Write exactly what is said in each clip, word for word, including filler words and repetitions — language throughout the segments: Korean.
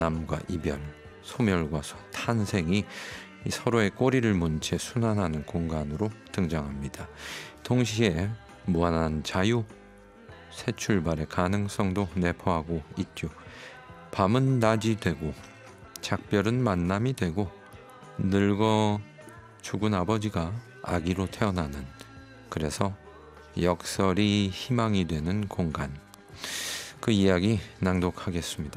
남과 이별, 소멸과 소, 탄생이 서로의 꼬리를 문 채 순환하는 공간으로 등장합니다. 동시에 무한한 자유, 새 출발의 가능성도 내포하고 있죠. 밤은 낮이 되고 작별은 만남이 되고 늙어 죽은 아버지가 아기로 태어나는, 그래서 역설이 희망이 되는 공간, 그 이야기 낭독하겠습니다.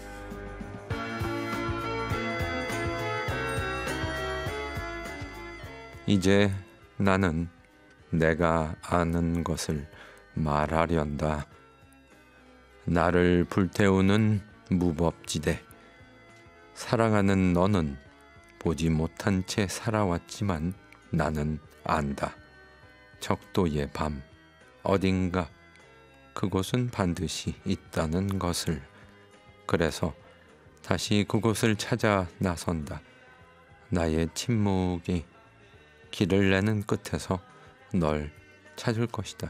이제 나는 내가 아는 것을 말하련다. 나를 불태우는 무법지대. 사랑하는 너는 보지 못한 채 살아왔지만 나는 안다. 적도의 밤, 어딘가 그곳은 반드시 있다는 것을. 그래서 다시 그곳을 찾아 나선다. 나의 침묵이 길을 내는 끝에서 널 찾을 것이다.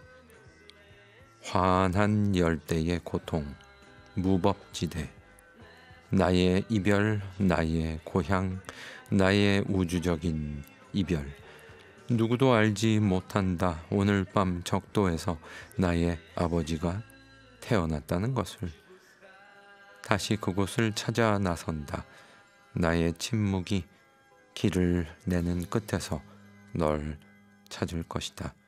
환한 열대의 고통, 무법지대. 나의 이별, 나의 고향, 나의 우주적인 이별. 누구도 알지 못한다. 오늘 밤 적도에서 나의 아버지가 태어났다는 것을. 다시 그곳을 찾아 나선다. 나의 침묵이 길을 내는 끝에서 널 찾을 것이다.